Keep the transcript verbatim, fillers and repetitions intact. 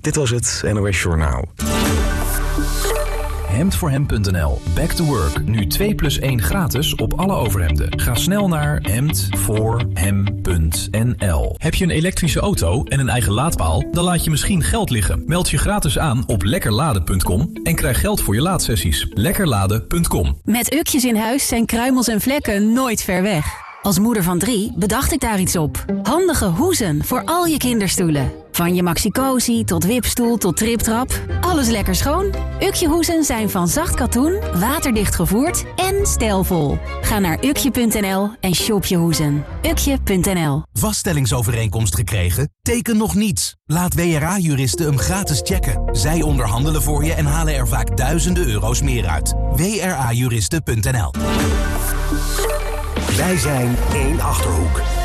Dit was het N O S Journaal. hemd voor hem punt n l. Back to work. Nu twee plus één gratis op alle overhemden. Ga snel naar hemd voor hem punt n l. Heb je een elektrische auto en een eigen laadpaal? Dan laat je misschien geld liggen. Meld je gratis aan op lekkerladen punt com en krijg geld voor je laadsessies. lekkerladen punt com. Met ukjes in huis zijn kruimels en vlekken nooit ver weg. Als moeder van drie bedacht ik daar iets op. Handige hoezen voor al je kinderstoelen. Van je Maxi-Cosi tot wipstoel tot triptrap. Alles lekker schoon. Ukje-hoezen zijn van zacht katoen, waterdicht gevoerd en stijlvol. Ga naar ukje punt n l en shop je hoezen. ukje punt n l. Vaststellingsovereenkomst gekregen? Teken nog niets. Laat W R A-juristen hem gratis checken. Zij onderhandelen voor je en halen er vaak duizenden euro's meer uit. w r a juristen punt n l. Wij zijn één Achterhoek.